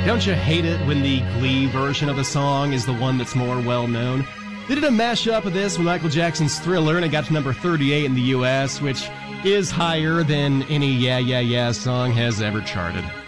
Don't you hate it when the Glee version of a song is the one that's more well-known? They did a mashup of this with Michael Jackson's Thriller, and it got to number 38 in the U.S., which is higher than any Yeah Yeah Yeah song has ever charted.